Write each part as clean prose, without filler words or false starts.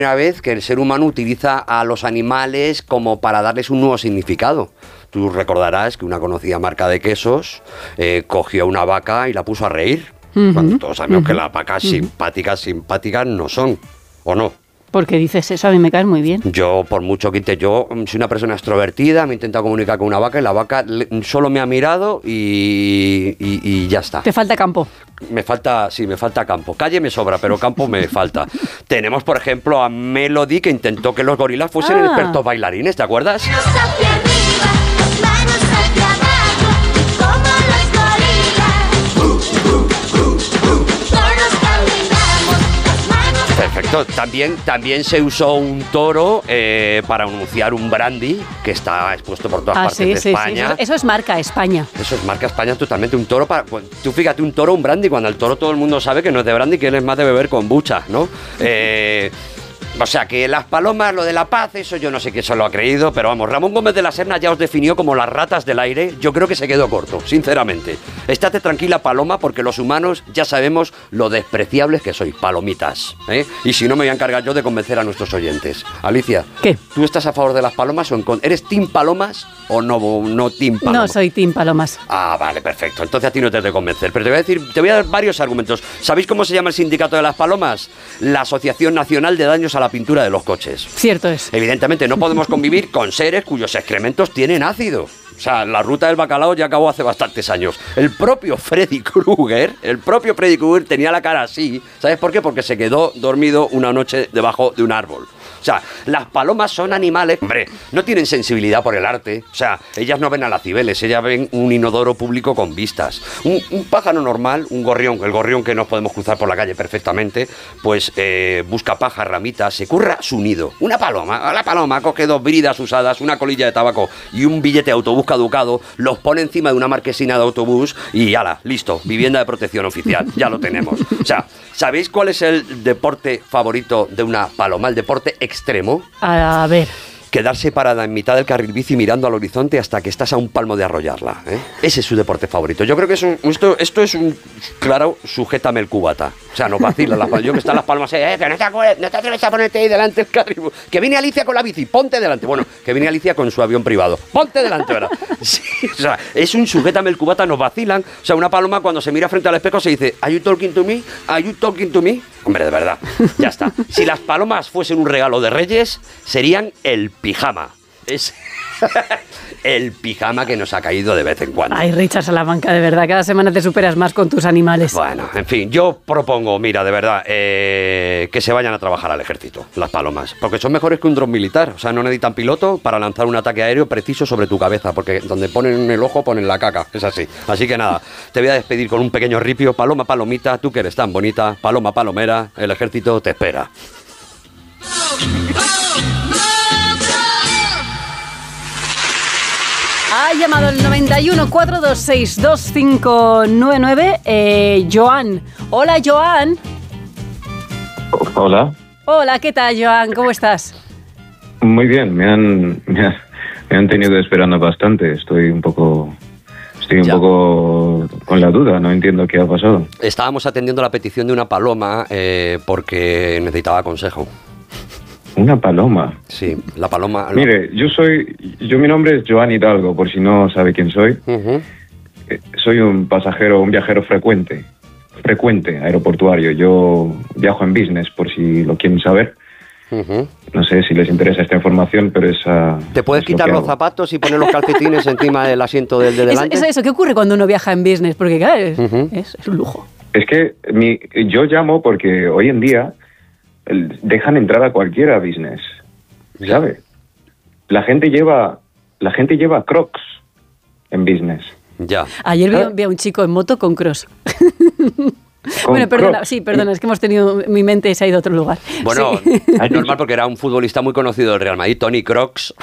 Una vez que el ser humano utiliza a los animales como para darles un nuevo significado. Tú recordarás que una conocida marca de quesos cogió a una vaca y la puso a reír. Cuando todos sabemos que las vacas simpáticas no son, ¿o no? ¿Por qué dices eso? A mí me caes muy bien. Yo, por mucho que yo soy una persona extrovertida, me he intentado comunicar con una vaca y la vaca solo me ha mirado y ya está. Te falta campo. Me falta campo. Calle me sobra, pero campo me falta. Tenemos, por ejemplo, a Melody, que intentó que los gorilas fuesen expertos bailarines, ¿te acuerdas? Perfecto. También se usó un toro para anunciar un brandy que está expuesto por todas partes de España. Sí. Eso es marca España. Eso es marca España totalmente. Un toro tú fíjate, un toro, un brandy, cuando el toro todo el mundo sabe que no es de brandy, que él es más de beber kombucha, ¿no? O sea, que las palomas, lo de la paz, eso yo no sé quién se lo ha creído, pero vamos, Ramón Gómez de la Serna ya os definió como las ratas del aire. Yo creo que se quedó corto, sinceramente. Estate tranquila, Paloma, porque los humanos ya sabemos lo despreciables que sois, palomitas, ¿eh? Y si no, me voy a encargar yo de convencer a nuestros oyentes. Alicia, ¿qué? ¿Tú estás a favor de las palomas o en contra? ¿Eres team palomas o no team palomas? No, soy team palomas. Ah, vale, perfecto. Entonces a ti no te he de convencer, pero te voy a dar varios argumentos. ¿Sabéis cómo se llama el sindicato de las palomas? La Asociación Nacional de Daños a la Pintura de los Coches. Cierto es. Evidentemente no podemos convivir con seres cuyos excrementos tienen ácido. O sea, la ruta del bacalao ya acabó hace bastantes años. El propio Freddy Krueger tenía la cara así. ¿Sabes por qué? Porque se quedó dormido una noche debajo de un árbol. O sea, las palomas son animales, hombre, no tienen sensibilidad por el arte. O sea, ellas no ven a las cibeles, ellas ven un inodoro público con vistas. Un pájaro normal, un gorrión, el gorrión que nos podemos cruzar por la calle perfectamente, pues busca pajas, ramitas, se curra su nido. La paloma coge 2 bridas usadas, una colilla de tabaco y un billete de autobús caducado, los pone encima de una marquesina de autobús y ¡hala! Listo, vivienda de protección oficial, ya lo tenemos. O sea, ¿sabéis cuál es el deporte favorito de una paloma? El deporte extremo. A ver. Quedarse parada en mitad del carril bici mirando al horizonte hasta que estás a un palmo de arrollarla, ¿eh? Ese es su deporte favorito. Yo creo que esto es un claro sujétame el cubata. O sea, no vacila. Yo que están las palmas, que no te atreves a ponerte ahí delante del carril. Que viene Alicia con la bici, ponte delante. Bueno, que viene Alicia con su avión privado. Ponte delante, ¿verdad? Sí, o sea, es un sujétame el cubata, nos vacilan. O sea, una paloma cuando se mira frente al espejo se dice, ¿Are you talking to me? ¿Are you talking to me? Hombre, de verdad, ya está. Si las palomas fuesen un regalo de Reyes, serían el pijama. Es el pijama que nos ha caído de vez en cuando. Ay, Richard Salamanca, de verdad, cada semana te superas más con tus animales. Bueno, en fin, yo propongo, mira, de verdad, que se vayan a trabajar al ejército, las palomas, porque son mejores que un dron militar. O sea, no necesitan piloto para lanzar un ataque aéreo preciso sobre tu cabeza, porque donde ponen el ojo ponen la caca, es así. Así que nada, te voy a despedir con un pequeño ripio. Paloma, palomita, tú que eres tan bonita, paloma, palomera, el ejército te espera. Ha llamado el 91 426 2599 Joan. Hola, Joan. Hola. Hola, ¿qué tal, Joan? ¿Cómo estás? Muy bien, me han tenido esperando bastante. Estoy un poco con la duda, no entiendo qué ha pasado. Estábamos atendiendo la petición de una paloma porque necesitaba consejo. ¿Una paloma? Sí, la paloma... Mire, mi nombre es Joan Hidalgo, por si no sabe quién soy. Uh-huh. Soy un viajero frecuente aeroportuario. Yo viajo en business, por si lo quieren saber. Uh-huh. No sé si les interesa esta información, pero ¿Te puedes quitar los zapatos y poner los calcetines encima del asiento del de delante? Eso, ¿qué ocurre cuando uno viaja en business? Porque claro, es un lujo. Es que yo llamo porque hoy en día dejan entrar a cualquiera a business, ¿sabe? La gente lleva Crocs en business. Ya. Ayer vi a un chico en moto con Crocs. Bueno, perdona, es que mi mente se ha ido a otro lugar. Bueno, sí. Es normal porque era un futbolista muy conocido del Real Madrid, Tony Crocs.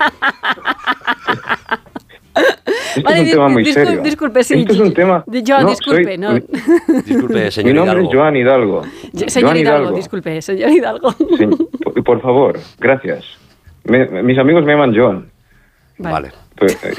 Vale, es un tema muy serio. Disculpe, sí. Esto es un tema... Disculpe, Disculpe, señor Mi nombre Hidalgo. es Joan Hidalgo. Señor Hidalgo, disculpe, señor Hidalgo. Sí, por favor, gracias. Mis amigos me llaman Joan. Vale. Pues,